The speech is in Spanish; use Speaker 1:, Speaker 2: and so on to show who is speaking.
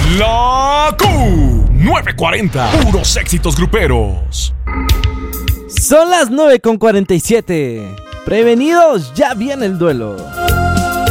Speaker 1: La Q940. Puros éxitos gruperos.
Speaker 2: Son las 9:47. Prevenidos, ya viene el duelo.